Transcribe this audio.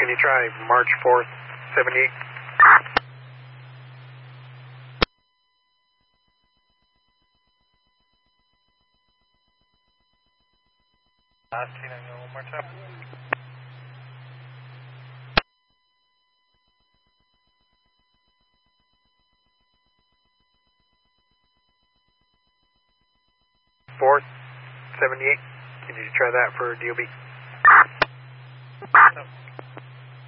can you try March 4th, 78? Last Tina, one more time. Fourth, 78. Can you try that for DOB?